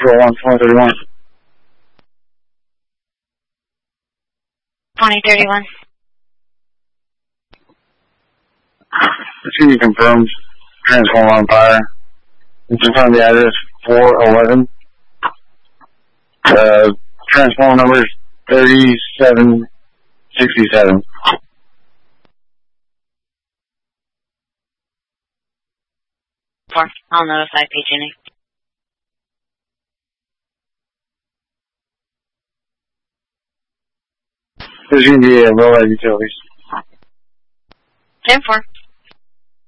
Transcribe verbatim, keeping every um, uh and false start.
zero one, twenty thirty-one. twenty thirty-one. Can you confirm transformer on fire? And confirm the address four eleven. Uh, transformer number is thirty-seven sixty-seven. Four. I'll notify P G and E. There's going to be a low light utilities. ten four.